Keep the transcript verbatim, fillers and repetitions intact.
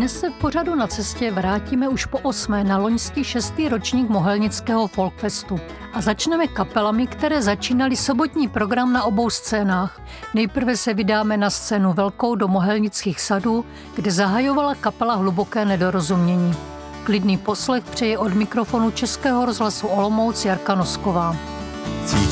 Dnes se v pořadu Na cestě vrátíme už po osmé na loňský šestý ročník Mohelnického folkfestu a začneme kapelami, které začínaly sobotní program na obou scénách. Nejprve se vydáme na scénu velkou do Mohelnických sadů, kde zahajovala kapela Hluboké nedorozumění. Klidný poslech přeje od mikrofonu Českého rozhlasu Olomouc Jarka Nosková.